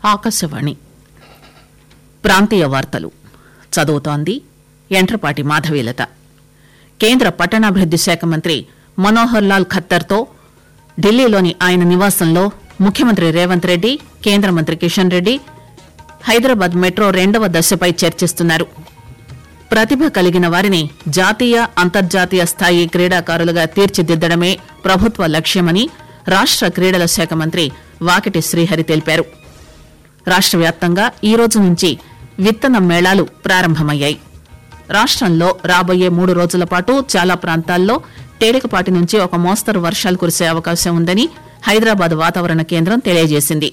ఆకాశవాణి ప్రాంతీయ వార్తలు చదువుతోంది యంట్రపాటి మాధవీలత. కేంద్ర పట్టణాభివృద్ది శాఖ మంత్రి మనోహర్ లాల్ ఖట్టర్తో ఢిల్లీలోని ఆయన నివాసంలో ముఖ్యమంత్రి రేవంత్ రెడ్డి, కేంద్ర మంత్రి కిషన్ రెడ్డి హైదరాబాద్ మెట్రో 2వ దశపై చర్చిస్తున్నారు. ప్రతిభ కలిగిన వారిని జాతీయ, అంతర్జాతీయ స్థాయి క్రీడాకారులుగా తీర్చిదిద్దడమే ప్రభుత్వ లక్ష్యమని రాష్ట క్రీడల శాఖ మంత్రి వాకిటి శ్రీహరి తెలిపారు. రాష్ట వ్యాప్తంగా ఈ రోజు నుంచి విత్తన మేళాలు ప్రారంభమయ్యాయి. రాష్టంలో రాబోయే 3 రోజుల పాటు చాలా ప్రాంతాల్లో తేలికపాటి నుంచి ఒక మోస్తరు వర్షాలు కురిసే అవకాశం ఉందని హైదరాబాద్ వాతావరణ కేంద్రం తెలియజేసింది.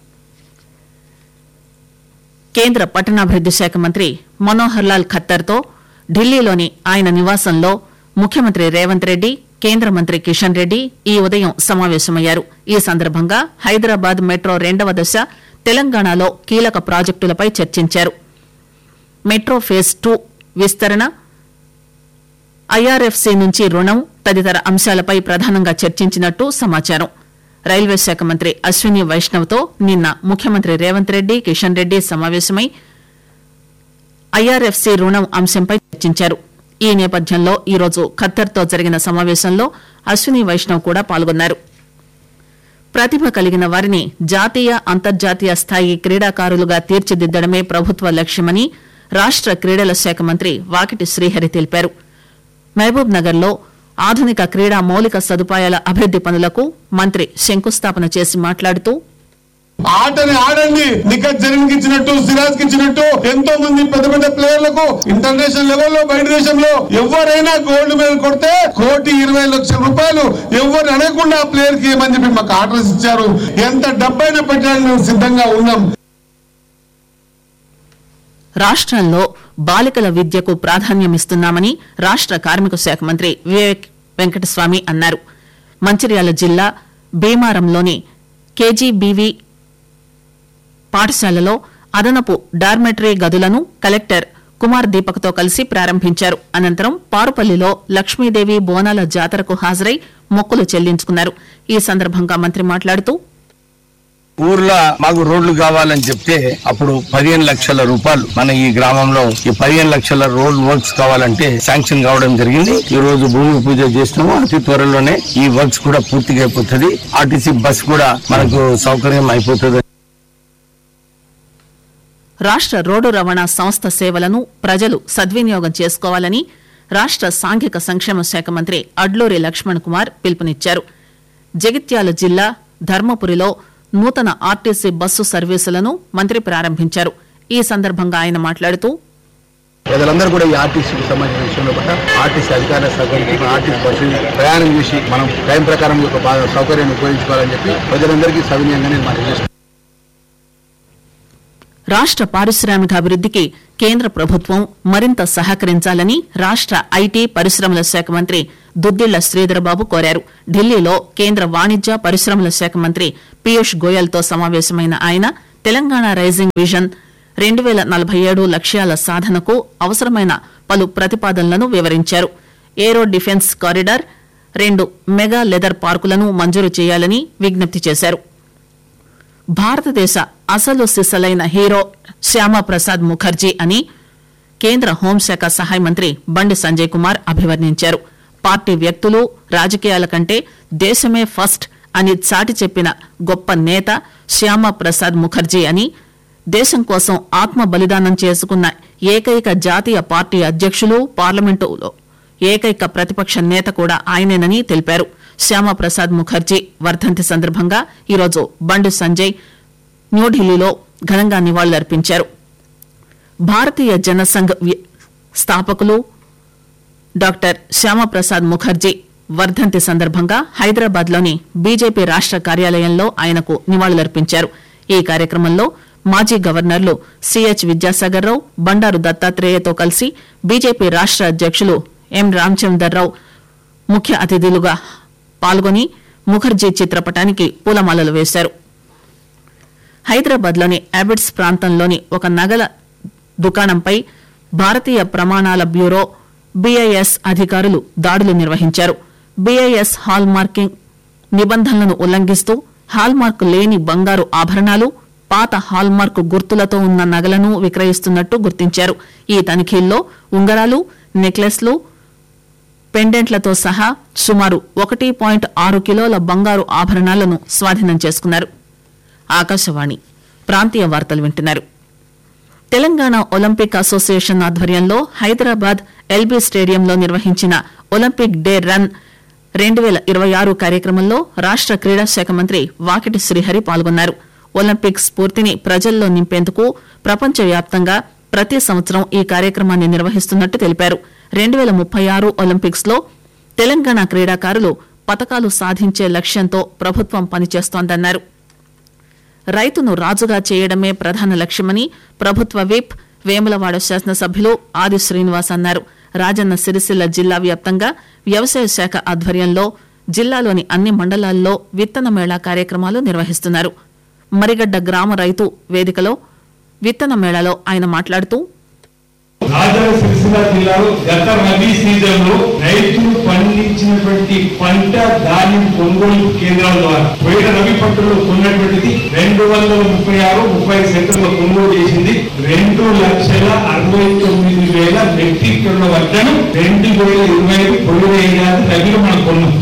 కేంద్ర పట్టణాభివృద్ది శాఖ మంత్రి మనోహర్ లాల్ ఖట్టర్తో ఢిల్లీలోని ఆయన నివాసంలో ముఖ్యమంత్రి రేవంత్ రెడ్డి, కేంద్ర మంత్రి కిషన్ రెడ్డి ఈ ఉదయం సమావేశమయ్యారు. ఈ సందర్భంగా హైదరాబాద్ మెట్రో 2వ దశ, తెలంగాణలో కీలక ప్రాజెక్టులపై చర్చించారు. మెట్రో ఫేజ్ 2 విస్తరణ, ఐఆర్ఎఫ్సి నుంచి రుణం తదితర అంశాలపై ప్రధానంగా చర్చించినట్టు సమాచారం. రైల్వే శాఖ మంత్రి అశ్విని వైష్ణవ్తో నిన్న ముఖ్యమంత్రి రేవంత్ రెడ్డి, కిషన్ రెడ్డి సమావేశమై ఐఆర్ఎఫ్సి రుణం అంశంపై చర్చించారు. ఈ నేపథ్యంలో ఈరోజు ఖట్టర్తో జరిగిన సమావేశంలో అశ్విని వైష్ణవ్ కూడా పాల్గొన్నారు. ప్రతిభ కలిగిన వారిని జాతీయ, అంతర్జాతీయ స్థాయి క్రీడాకారులుగా తీర్చిదిద్దడమే ప్రభుత్వ లక్ష్యమని రాష్ట క్రీడల శాఖ మంత్రి వాకిటి శ్రీహరి తెలిపారు. మహబూబ్ నగర్ లో ఆధునిక క్రీడా మౌలిక సదుపాయాల అభివృద్ది పనులకు మంత్రి శంకుస్థాపన చేసి మాట్లాడుతూ, ఆటని ఆడండి, నిఖత్ జరీన్కి ఇచ్చినట్టు, సిరాజ్ కి ఇచ్చినట్టు ఎంతో మంది పెద్ద పెద్ద ప్లేయర్లకు ఇంటర్నేషనల్ లెవెల్లో బయట దేశంలో ఎవరైనా గోల్డ్ మెడల్ కొడితే 1,20,00,000 ఎవరు అడగకుండా ఆ ప్లేయర్ కి ఏమని చెప్పి మాకు ఆర్డర్స్ ఇచ్చారు. ఎంత డబ్బైనా పెట్టడానికి మేము సిద్ధంగా ఉన్నాం. రాష్టంలో బాలికల విద్యకు ప్రాధాన్యమిస్తున్నామని రాష్ట కార్మిక శాఖ మంత్రి వివేక్ వెంకటస్వామి అన్నారు. మంచిర్యాల జిల్లా భీమారంలోని కేజీబీవీ పాఠశాలలో అదనపు డార్మెటరీ గదులను కలెక్టర్ కుమార్ దీపక్ తో కలిసి ప్రారంభించారు. అనంతరం పారుపల్లిలో లక్ష్మీదేవి బోనాల జాతరకు హాజరై మొక్కులు చెల్లించుకున్నారు. ఈ సందర్భంగా మంత్రి మాట్లాడుతూ, ఊర్లో మాకు రోడ్లు కావాలని చెప్తే అప్పుడు 15 లక్షల రూపాయలు మన ఈ గ్రామంలో ఈ 15 లక్షల రోడ్ వర్క్స్ కావాలంటే శాంక్షన్ కావడం జరిగింది. ఈ రోజు భూమి పూజ చేసినాము. అతి త్వరలోనే ఈ వర్క్స్ కూడా పూర్తిగా అయిపోతుంది. ఆర్టీసీ బస్ కూడా మనకు సౌకర్యం అయిపోతుంది. రాష్ట రోడ్డు రవాణా సంస్థ సేవలను ప్రజలు సద్వినియోగం చేసుకోవాలని రాష్ట సాంఘిక సంక్షేమ శాఖ మంత్రి అడ్లూరి లక్ష్మణ్ కుమార్ పిలుపునిచ్చారు. జగిత్యాల జిల్లా ధర్మపురిలో నూతన ఆర్టీసీ బస్సు సర్వీసులను మంత్రి ప్రారంభించారు. ఈ సందర్భంగా ఆయన మాట్లాడుతూ, ప్రజలందరూ కూడా ఈ ఆర్టీసీకి సంబంధించిన విషయంలో కూడా ఆర్టీసీ అధికారుల సహకరించి ఆర్టీసీ బస్సు ప్రయాణం చేసి మనం టైం ప్రకారం సౌకర్యాన్ని ఉపయోగించుకోవాలని చెప్పి ప్రజలందరికీ సవినయంగా నేను మాట్లాడుతున్నాను. రాష్ట పారిశ్రామిక అభివృద్దికి కేంద్ర ప్రభుత్వం మరింత సహకరించాలని రాష్ట ఐటీ, పరిశ్రమల శాఖ మంత్రి దుద్దిళ్ల శ్రీధరబాబు కోరారు. ఢిల్లీలో కేంద్ర వాణిజ్య, పరిశ్రమల శాఖ మంత్రి పీయూష్ గోయల్ తో సమావేశమైన ఆయన తెలంగాణ రైజింగ్ విజన్ 2047 లక్ష్యాల సాధనకు అవసరమైన పలు ప్రతిపాదనలను వివరించారు. ఏరో డిఫెన్స్ కారిడార్, 2 మెగా లెదర్ పార్కులను మంజూరు చేయాలని విజ్ఞప్తి చేశారు. భారతదేశ అసలు సిసలైన హీరో శ్యామప్రసాద్ ముఖర్జీ అని కేంద్ర హోంశాఖ సహాయ మంత్రి బండి సంజయ్ కుమార్ అభివర్ణించారు. పార్టీ వ్యక్తులు, రాజకీయాల కంటే దేశమే ఫస్ట్ అని చాటి చెప్పిన గొప్ప నేత శ్యామప్రసాద్ ముఖర్జీ అని, దేశం కోసం ఆత్మ బలిదానం చేసుకున్న ఏకైక జాతీయ పార్టీ అధ్యక్షులు, పార్లమెంటులో ఏకైక ప్రతిపక్ష నేత కూడా ఆయనేనని తెలిపారు. శ్యామప్రసాద్ ముఖర్జీ వర్ధంతి సందర్భంగా ఈరోజు బండి సంజయ్ న్యూఢిల్లీలో ఘనంగా నివాళులర్పించారు. భారతీయ జనసంఘ్ స్థాపకులు డాక్టర్ శ్యామప్రసాద్ ముఖర్జీ వర్ధంతి సందర్భంగా హైదరాబాద్ లోని బీజేపీ రాష్ట కార్యాలయంలో ఆయనకు నివాళులర్పించారు. ఈ కార్యక్రమంలో మాజీ గవర్నర్లు సిహెచ్ విద్యాసాగర్ రావు, బండారు దత్తాత్రేయతో కలిసి బీజేపీ రాష్ట అధ్యక్షులు ఎం రామచందర్రావు ముఖ్య అతిథులుగా పాల్గొని ముఖర్జీ చిత్రపటానికి పూలమాలలు వేశారు. హైదరాబాద్ లోని అబిడ్స్ ప్రాంతంలోని ఒక నగల దుకాణంపై భారతీయ ప్రమాణాల బ్యూరో బీఐఎస్ అధికారులు దాడులు నిర్వహించారు. బీఐఎస్ హాల్ మార్కింగ్ నిబంధనలను ఉల్లంఘిస్తూ హాల్ మార్క్ లేని బంగారు ఆభరణాలు, పాత హాల్మార్క్ గుర్తులతో ఉన్న నగలను విక్రయిస్తున్నట్టు గుర్తించారు. ఈ తనిఖీల్లో ఉంగరాలు, నెక్లెస్లు, పెండెంట్లతో సహా సుమారు 1.6 కిలోల బంగారు ఆభరణాలను స్వాధీనం చేసుకున్నారు. ఆకాశవాణి ప్రాంతీయ వార్తలు వింటున్నారు. తెలంగాణ ఒలింపిక్ అసోసియేషన్ ఆధ్వర్యంలో హైదరాబాద్ ఎల్బీ స్టేడియంలో నిర్వహించిన ఒలింపిక్ డే రన్ 2026 కార్యక్రమంలో రాష్ట క్రీడా శాఖ మంత్రి వాకిటి శ్రీహరి పాల్గొన్నారు. ఒలింపిక్ స్ఫూర్తిని ప్రజల్లో నింపేందుకు ప్రపంచవ్యాప్తంగా ప్రతి సంవత్సరం ఈ కార్యక్రమాన్ని నిర్వహిస్తున్నట్టు తెలిపారు. 2036 ఒలింపిక్స్ లో తెలంగాణ క్రీడాకారులు పతకాలు సాధించే లక్ష్యంతో ప్రభుత్వం పనిచేస్తోందన్నారు. రైతును రాజుగా చేయడమే ప్రధాన లక్ష్యమని ప్రభుత్వ విప్ వేములవాడ శాసనసభ్యులు ఆది శ్రీనివాస్ అన్నారు. రాజన్న సిరిసిల్ల జిల్లా వ్యాప్తంగా వ్యవసాయ శాఖ ఆధ్వర్యంలో జిల్లాలోని అన్ని మండలాల్లో విత్తన మేళా కార్యక్రమాలు నిర్వహిస్తున్నారు. మరిగడ్డ గ్రామ రైతు వేదికలో విత్తన మేళాలో ఆయన మాట్లాడుతూ, రాజన్న సిరిసిల్ల జిల్లాలో గత రబీ సీజన్ లో రైతులు పండించినటువంటి పంట ధాన్యం కొనుగోలు కేంద్రాల ద్వారా పోయిన రబీ పంటలో కొన్నటువంటిది 236 సెంటర్లో కొనుగోలు చేసింది. 2,69,000 మెట్రిక్ టన్నుల వడ్లను 2025 పొయ్యిన ఏడాది రబీలో మనం కొన్నాం.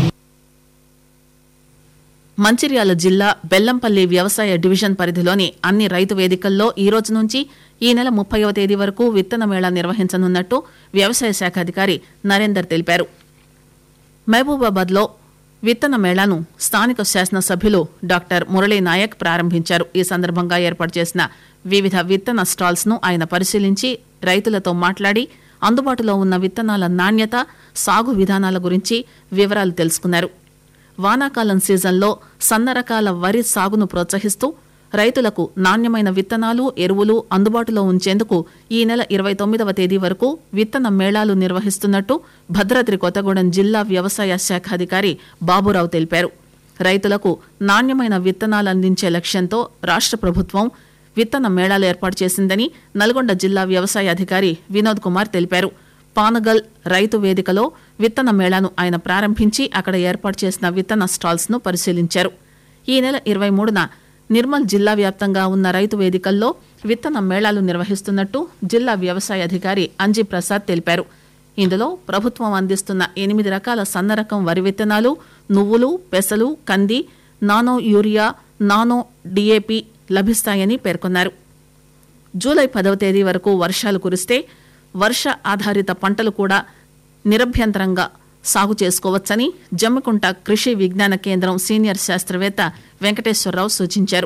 మంచిర్యాల జిల్లా బెల్లంపల్లి వ్యవసాయ డివిజన్ పరిధిలోని అన్ని రైతు వేదికల్లో ఈ రోజు నుంచి ఈ నెల 30వ తేదీ వరకు విత్తన మేళా నిర్వహించనున్నట్టు వ్యవసాయ శాఖ అధికారి నరేందర్ తెలిపారు. మహబూబాబాద్ లో విత్తన మేళాను స్థానిక శాసనసభ్యులు డాక్టర్ మురళీ నాయక్ ప్రారంభించారు. ఈ సందర్భంగా ఏర్పాటు చేసిన వివిధ విత్తన స్టాల్స్ ను ఆయన పరిశీలించి రైతులతో మాట్లాడి అందుబాటులో ఉన్న విత్తనాల నాణ్యత, సాగు విధానాల గురించి వివరాలు తెలుసుకున్నారు. వానాకాలం సీజన్లో సన్న రకాల వరి సాగును ప్రోత్సహిస్తూ రైతులకు నాణ్యమైన విత్తనాలు, ఎరువులు అందుబాటులో ఉంచేందుకు ఈ నెల 29వ తేదీ వరకు విత్తన మేళాలు నిర్వహిస్తున్నట్టు భద్రాద్రి కొత్తగూడెం జిల్లా వ్యవసాయ శాఖ అధికారి బాబురావు తెలిపారు. రైతులకు నాణ్యమైన విత్తనాలు అందించే లక్ష్యంతో రాష్ట్ర ప్రభుత్వం విత్తన మేళాలు ఏర్పాటు చేసిందని నల్గొండ జిల్లా వ్యవసాయ అధికారి వినోద్ కుమార్ తెలిపారు. పానగల్ రైతు వేదికలో విత్తన మేళాను ఆయన ప్రారంభించి అక్కడ ఏర్పాటు చేసిన విత్తన స్టాల్స్ ను పరిశీలించారు. ఈ నెల 23న నిర్మల్ జిల్లా వ్యాప్తంగా ఉన్న రైతు వేదికల్లో విత్తన మేళాలు నిర్వహిస్తున్నట్టు జిల్లా వ్యవసాయ అధికారి అంజీ ప్రసాద్ తెలిపారు. ఇందులో ప్రభుత్వం అందిస్తున్న 8 రకాల సన్న రకం వరి విత్తనాలు, నువ్వులు, పెసలు, కంది, నానో యూరియా, నానో డిఏపి లభిస్తాయని పేర్కొన్నారు. జూలై 10వ తేదీ వరకు వర్షాలు కురిస్తే వర్ష ఆధారిత పంటలు కూడా నిరభ్యంతరంగా సాగు చేసుకోవచ్చని జమ్మికుంట కృషి విజ్ఞాన కేంద్రం సీనియర్ శాస్త్రవేత్త వెంకటేశ్వరరావు సూచించారు.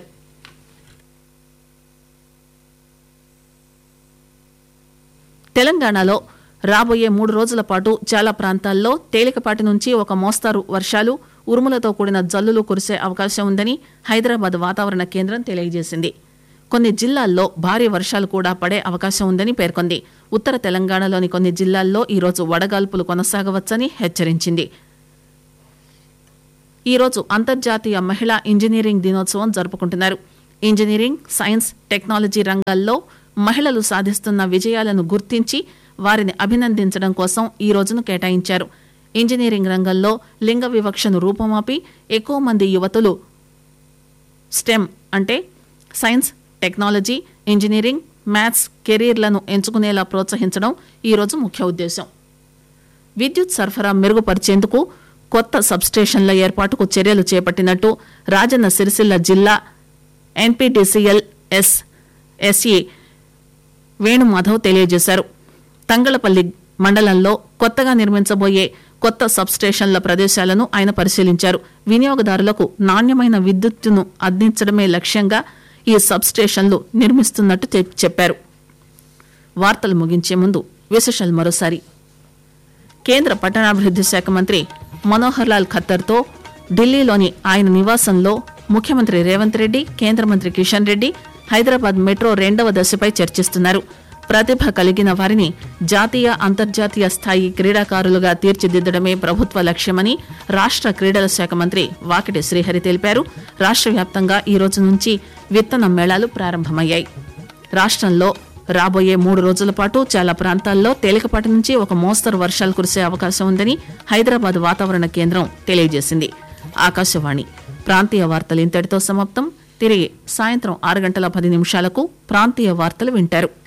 తెలంగాణలో రాబోయే 3 రోజుల పాటు చాలా ప్రాంతాల్లో తేలికపాటి నుంచి ఒక మోస్తారు వర్షాలు, ఉరుములతో కూడిన జల్లులు కురిసే అవకాశం ఉందని హైదరాబాద్ వాతావరణ కేంద్రం తెలియజేసింది. కొన్ని జిల్లాల్లో భారీ వర్షాలు కూడా పడే అవకాశం ఉందని పేర్కొంది. ఉత్తర తెలంగాణలోని కొన్ని జిల్లాల్లో ఈరోజు వడగాల్పులు కొనసాగవచ్చని హెచ్చరించింది. ఈరోజు అంతర్జాతీయ మహిళా ఇంజనీరింగ్ దినోత్సవం జరుపుకుంటున్నారు. ఇంజనీరింగ్, సైన్స్, టెక్నాలజీ రంగాల్లో మహిళలు సాధిస్తున్న విజయాలను గుర్తించి వారిని అభినందించడం కోసం ఈ రోజును కేటాయించారు. ఇంజనీరింగ్ రంగంలో లింగ వివక్షను రూపుమాపి ఎక్కువ మంది యువతులు స్టెమ్ అంటే సైన్స్, టెక్నాలజీ, ఇంజనీరింగ్, మ్యాథ్స్ కెరీర్లను ఎంచుకునేలా ప్రోత్సహించడం ఈ రోజు ముఖ్య ఉద్దేశం. విద్యుత్ సరఫరా మెరుగుపరిచేందుకు కొత్త సబ్స్టేషన్ల ఏర్పాటుకు చర్యలు చేపట్టినట్టు రాజన్న సిరిసిల్ల జిల్లా ఎన్పీడీసీఎల్ ఎస్ఈ వేణుమాధవ్ తెలియజేశారు. తంగళపల్లి మండలంలో కొత్తగా నిర్మించబోయే కొత్త సబ్స్టేషన్ల ప్రదేశాలను ఆయన పరిశీలించారు. వినియోగదారులకు నాణ్యమైన విద్యుత్తును అందించడమే లక్ష్యంగా ఈ సబ్స్టేషన్లు నిర్మిస్తున్నట్టు చెప్పారు. వార్తలు ముగించే ముందు విశేషాలు మరోసారి. కేంద్ర పట్టణాభివృద్ది శాఖ మంత్రి మనోహర్ లాల్ ఖట్టర్తో ఢిల్లీలోని ఆయన నివాసంలో ముఖ్యమంత్రి రేవంత్ రెడ్డి, కేంద్ర మంత్రి కిషన్ రెడ్డి హైదరాబాద్ మెట్రో 2వ దశపై చర్చిస్తున్నారు. ప్రతిభ కలిగిన వారిని జాతీయ, అంతర్జాతీయ స్థాయి క్రీడాకారులుగా తీర్చిదిద్దడమే ప్రభుత్వ లక్ష్యమని రాష్ట్ర క్రీడల శాఖ మంత్రి వాకిటి శ్రీహరి తెలిపారు. రాష్ట్ర వ్యాప్తంగా ఈ రోజు నుంచి విత్తన మేళాలు ప్రారంభమయ్యాయి. రాష్ట్రంలో రాబోయే 3 రోజుల పాటు చాలా ప్రాంతాల్లో తేలికపాటి నుంచి ఒక మోస్తరు వర్షాలు కురిసే అవకాశం ఉందని హైదరాబాద్ వాతావరణ కేంద్రం తెలియజేసింది. ఆకాశవాణి ప్రాంతీయ వార్తలు ఇంతటితో సమాప్తం. తిరిగి సాయంత్రం 6 గంటల 10 నిమిషాలకు ప్రాంతీయ వార్తలు వింటారు.